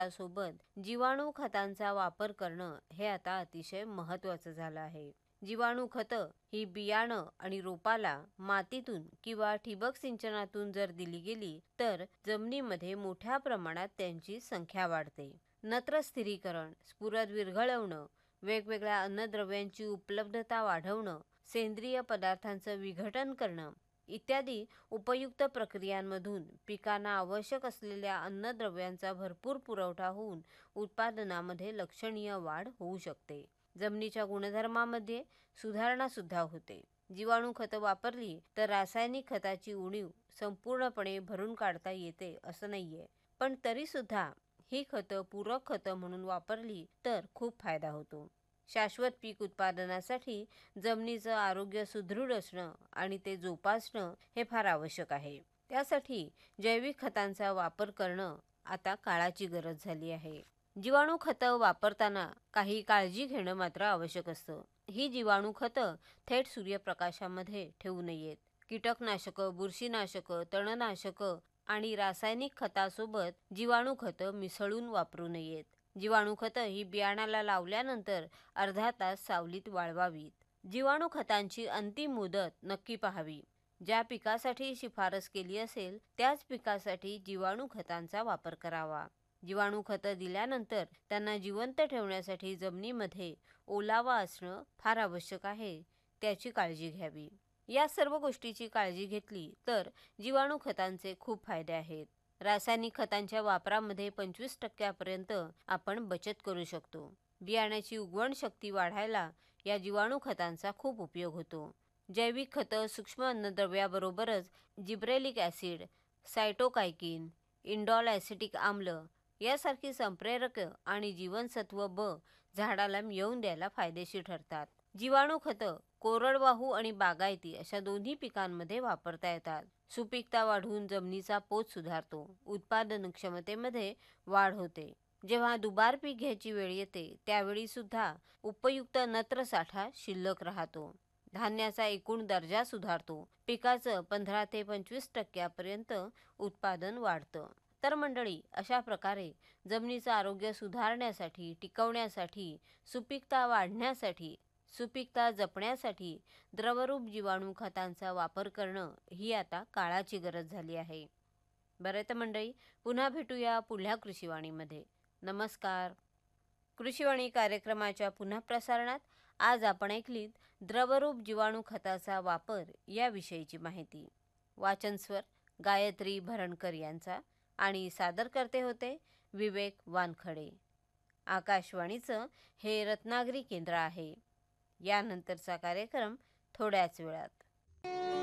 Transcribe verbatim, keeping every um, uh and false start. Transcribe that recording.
सोबत जीवाणू खतांचा वापर करणं हे आता अतिशय महत्त्वाचं झालं आहे। जीवाणू खतं ही बियाणं आणि रोपाला मातीतून किंवा ठिबक सिंचनातून जर दिली गेली तर जमिनीमध्ये मोठ्या प्रमाणात त्यांची संख्या वाढते। नत्र स्थिरीकरण, स्फुरद विरघळवणं, वेगवेगळ्या अन्नद्रव्यांची उपलब्धता वाढवणं, सेंद्रिय पदार्थांचं विघटन करणं इत्यादी उपयुक्त प्रक्रियांमधून पिकांना आवश्यक असलेल्या अन्नद्रव्यांचा भरपूर पुरवठा होऊन उत्पादनामध्ये लक्षणीय वाढ होऊ शकते। जमिनीच्या गुणधर्मामध्ये सुधारणा सुद्धा होते। जीवाणू खतं वापरली तर रासायनिक खताची उणीव संपूर्णपणे भरून काढता येते असं नाहीये, पण तरी सुद्धा ही खतं पूरक खतं म्हणून वापरली तर खूप फायदा होतो। शाश्वत पीक उत्पादनासाठी जमिनीचं आरोग्य सुदृढ असणं आणि ते जोपासणं हे फार आवश्यक आहे। त्यासाठी जैविक खतांचा वापर करणं आता काळाची गरज झाली आहे। जीवाणू खतं वापरताना काही काळजी घेणं मात्र आवश्यक असतं। ही जीवाणू खतं थेट सूर्यप्रकाशामध्ये ठेवू नयेत। कीटकनाशकं, बुरशीनाशकं, तणनाशकं आणि रासायनिक खतासोबत जीवाणू खतं मिसळून वापरू नयेत। जीवाणू खतं ही बियाणाला लावल्यानंतर अर्धा तास सावलीत वाळवावीत। जीवाणू खतांची अंतिम मुदत नक्की पाहावी। ज्या पिकासाठी शिफारस केली असेल त्याच पिकासाठी जीवाणू खतांचा वापर करावा। जीवाणू खतं दिल्यानंतर त्यांना जिवंत ठेवण्यासाठी जमिनीमध्ये ओलावा असणं फार आवश्यक आहे, त्याची काळजी घ्यावी। या सर्व गोष्टीची काळजी घेतली तर जीवाणू खतांचे खूप फायदे आहेत। रासायनिक खतांच्या वापरामध्ये पंचवीस टक्क्यापर्यंत आपण बचत करू शकतो। बियाण्याची उगवण शक्ती वाढायला या जीवाणू खतांचा खूप उपयोग होतो। जैविक खतं सूक्ष्म अन्नद्रव्याबरोबरच जिब्रेलिक ॲसिड, सायटोकायकिन, इंडॉल ॲसिटिक आम्ल यासारखी संप्रेरक आणि जीवनसत्व ब झाडाला मिळवून द्यायला फायदेशीर ठरतात। जीवाणू खतं कोरडवाहू आणि बागायती अशा दोन्ही पिकांमध्ये वापरता येतात। सुपीकता वाढवून जमिनीचा पोत सुधारतो, उत्पादन क्षमतेमध्ये वाढ होते। जेव्हा दुबार पीक घ्यायची वेळ येते त्यावेळी सुद्धा उपयुक्त नत्र साठा शिल्लक राहतो। धान्याचा एकूण दर्जा सुधारतो। पिकाचं पंधरा ते पंचवीस टक्क्यापर्यंत उत्पादन वाढतं। तर मंडळी, अशा प्रकारे जमिनीचं आरोग्य सुधारण्यासाठी, टिकवण्यासाठी, सुपीकता वाढण्यासाठी, सुपीकता जपण्यासाठी द्रवरूप जीवाणू खतांचा वापर करणं ही आता काळाची गरज झाली आहे। बरं तर मंडळी, पुन्हा भेटूया पुढल्या कृषीवाणीमध्ये। नमस्कार। कृषीवाणी कार्यक्रमाच्या पुन्हा प्रसारणात आज आपण ऐकलीत द्रवरूप जीवाणू खताचा वापर याविषयीची माहिती। वाचन स्वर गायत्री भरणकर यांचा आणि सादर करते होते विवेक वानखडे। आकाशवाणीचं हे रत्नागिरी केंद्र आहे। यानंतरचा कार्यक्रम थोड्याच वेळात।